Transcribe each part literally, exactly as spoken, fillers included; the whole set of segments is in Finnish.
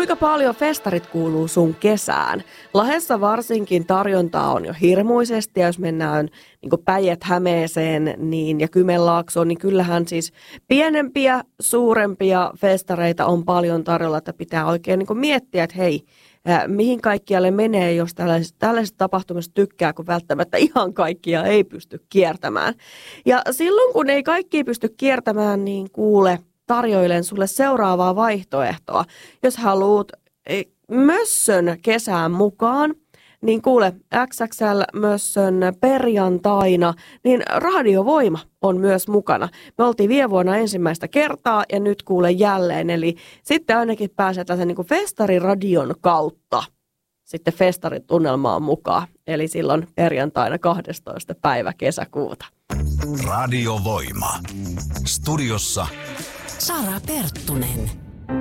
kuinka paljon festarit kuuluu sun kesään? Lahdessa varsinkin tarjontaa on jo hirmuisesti, ja jos mennään niin kuin Päijät-Hämeeseen niin, ja Kymenlaaksoon, niin kyllähän siis pienempiä, suurempia festareita on paljon tarjolla, että pitää oikein niin kuin miettiä, että hei, mihin kaikkialle menee, jos tällaiset, tällaiset tapahtumista tykkää, kun välttämättä ihan kaikkia ei pysty kiertämään. Ja silloin, kun ei kaikki pysty kiertämään, niin kuule, tarjoilen sulle seuraavaa vaihtoehtoa. Jos haluat mössön kesään mukaan, niin kuule, X X L-mössön perjantaina, niin Radiovoima on myös mukana. Me oltiin viime vuonna ensimmäistä kertaa ja nyt kuule jälleen. Eli sitten ainakin pääsee tällaisen niin kuin festariradion kautta sitten festaritunnelmaan mukaan. Eli silloin perjantaina kahdestoista päivä kesäkuuta. Radiovoima. Studiossa Sara Perttunen.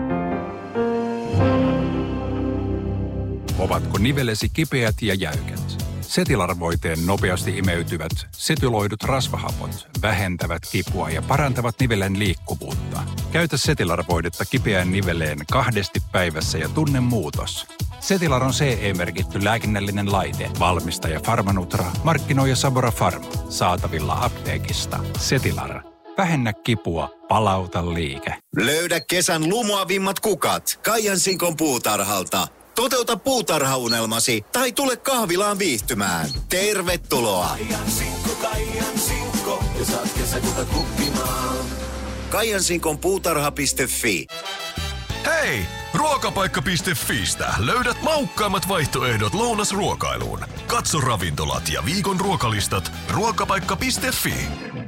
Ovatko nivelesi kipeät ja jäykät? Setilar-voiteen nopeasti imeytyvät setyloidut rasvahapot vähentävät kipua ja parantavat nivelen liikkuvuutta. Käytä Setilar-voidetta kipeään niveleen kahdesti päivässä ja tunne muutos. Setilar on C E-merkitty lääkinnällinen laite. Valmistaja Pharmanutra, markkinoija Sabora Pharma. Saatavilla apteekista. Setilar. Vähennä kipua, palauta liike. Löydä kesän lumoavimmat kukat Kaijansinkon puutarhalta. Toteuta puutarhaunelmasi tai tule kahvilaan viihtymään. Tervetuloa! Kaijansinkko, Kaijansinkko, ja saat kesäkuuta kukkimaan. Kaijansinkon puutarha piste fi. Hei! Ruokapaikka piste fiistä löydät maukkaammat vaihtoehdot lounasruokailuun. Katso ravintolat ja viikon ruokalistat ruokapaikka piste fi.